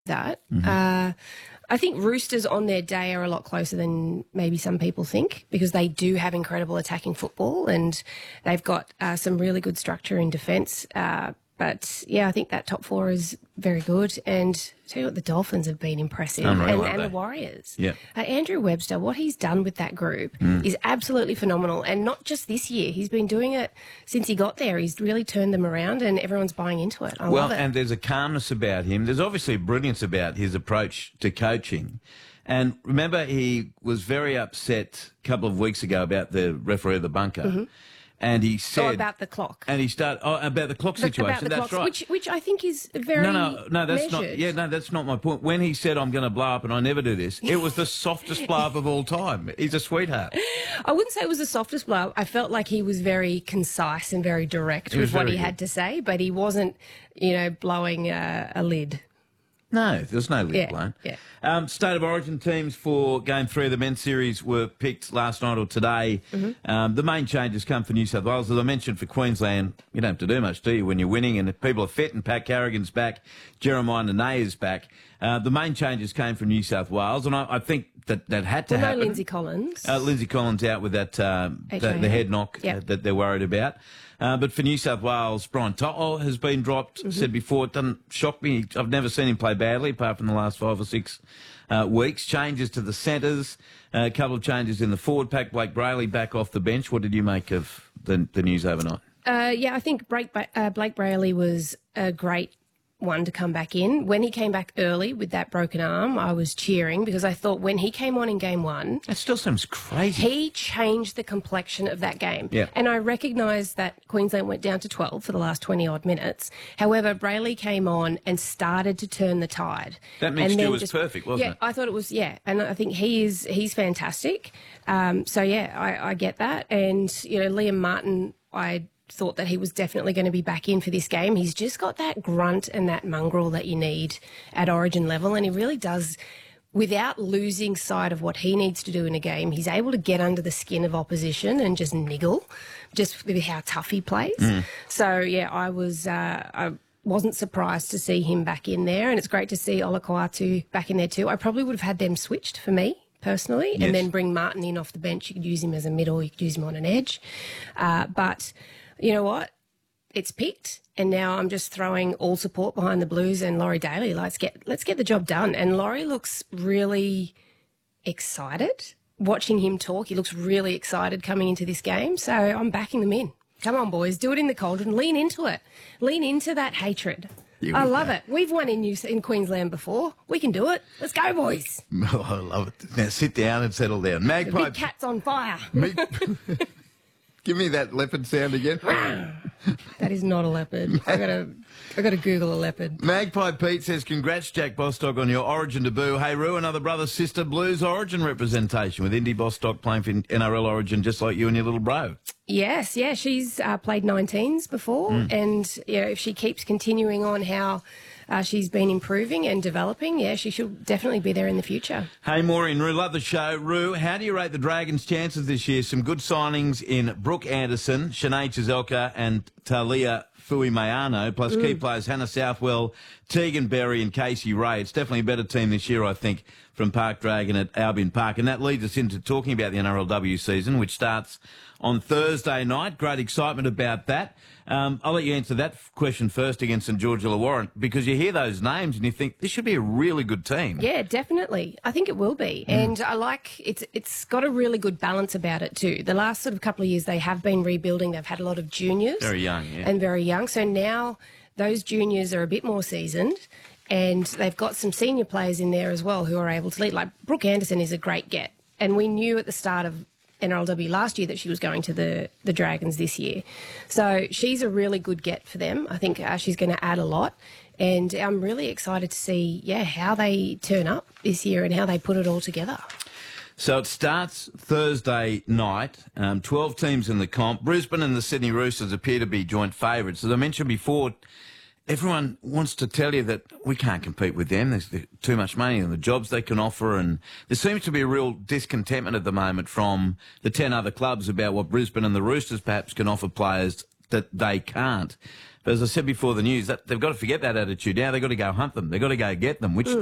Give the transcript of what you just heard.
that. I think Roosters on their day are a lot closer than maybe some people think, because they do have incredible attacking football and they've got some really good structure in defence. But, yeah, I think that top four is very good. And tell you what, the Dolphins have been impressive. Unreal, and the Warriors. Yeah. Andrew Webster, what he's done with that group is absolutely phenomenal. And not just this year. He's been doing it since he got there. He's really turned them around and everyone's buying into it. I love it. And there's a calmness about him. There's obviously a brilliance about his approach to coaching. And remember, he was very upset a couple of weeks ago about the referee of the bunker. And he said... about the clock. And he started... about the clock situation. About the that's clocks, right. which I think is very No, that's measured. not... that's not my point. When he said, I'm going to blow up and I never do this, it was the softest blow up of all time. He's a sweetheart. I wouldn't say it was the softest blow up. I felt like he was very concise and very direct with what he had to say, but he wasn't, blowing a lid. No, there's no lid blown. Yeah. State of Origin teams for Game 3 of the men's series were picked last night or today. The main changes come for New South Wales. As I mentioned, for Queensland, you don't have to do much, do you, when you're winning? And if people are fit and Pat Carrigan's back, Jeremiah Nene is back. The main changes came from New South Wales, and I think that had to happen. No Lindsay Collins. Lindsay Collins out with that the head knock that they're worried about. But for New South Wales, Brian To'o has been dropped. Said before, it doesn't shock me. I've never seen him play badly, apart from the last 5 or 6 weeks. Changes to the centres, a couple of changes in the forward pack. Blake Brayley back off the bench. What did you make of the news overnight? I think Blake Brayley was a great one to come back in. When he came back early with that broken arm, I was cheering because I thought when he came on in game 1... That still seems crazy. He changed the complexion of that game. Yeah. And I recognise that Queensland went down to 12 for the last 20-odd minutes. However, Brayley came on and started to turn the tide. That mixture was perfect, wasn't it? I thought it was, and I think he's fantastic. I get that. And, Liam Martin, I thought that he was definitely going to be back in for this game. He's just got that grunt and that mongrel that you need at Origin level, and he really does, without losing sight of what he needs to do in a game. He's able to get under the skin of opposition and just niggle, just with how tough he plays. So, I wasn't surprised to see him back in there, and it's great to see Olakau'atu back in there too. I probably would have had them switched for me personally, and then bring Martin in off the bench. You could use him as a middle, you could use him on an edge. But you know what? It's picked, and now I'm just throwing all support behind the Blues and Laurie Daly. Let's get the job done. And Laurie looks really excited. Watching him talk, he looks really excited coming into this game. So I'm backing them in. Come on, boys, do it in the cauldron. Lean into it. Lean into that hatred. I love it. We've won in Queensland before. We can do it. Let's go, boys. Oh, I love it. Now sit down and settle down. Magpie. The big cat's on fire. Give me that leopard sound again. That is not a leopard. I gotta Google a leopard. Magpie Pete says, congrats, Jack Bostock, on your Origin debut. Hey, Roo, another brother-sister Blues Origin representation with Indy Bostock playing for NRL Origin just like you and your little bro. Yes, she's played 19s before, and if she keeps continuing on how she's been improving and developing, she should definitely be there in the future. Hey, Maureen, Roo, love the show. Roo, how do you rate the Dragons' chances this year? Some good signings in Brooke Anderson, Shanae Chizelka and Talia Fuimayano, plus key players Hannah Southwell, Tegan Berry and Casey Ray. It's definitely a better team this year, I think, from Park Dragon at Albion Park. And that leads us into talking about the NRLW season, which starts on Thursday night. Great excitement about that. I'll let you answer that question first against St George Illawarra, because you hear those names and you think this should be a really good team. Yeah, definitely. I think it will be. And I like it's got a really good balance about it too. The last sort of couple of years they have been rebuilding. They've had a lot of juniors. Very young, and very young. So now those juniors are a bit more seasoned, and they've got some senior players in there as well who are able to lead. Like Brooke Anderson is a great get. And we knew at the start of NRLW last year that she was going to the Dragons this year. So she's a really good get for them. I think she's going to add a lot. And I'm really excited to see, how they turn up this year and how they put it all together. So it starts Thursday night, 12 teams in the comp. Brisbane and the Sydney Roosters appear to be joint favourites. As I mentioned before, everyone wants to tell you that we can't compete with them. There's too much money and the jobs they can offer, and there seems to be a real discontentment at the moment from the 10 other clubs about what Brisbane and the Roosters perhaps can offer players that they can't. But as I said before the news, that they've got to forget that attitude now. They've got to go hunt them. They've got to go get them, which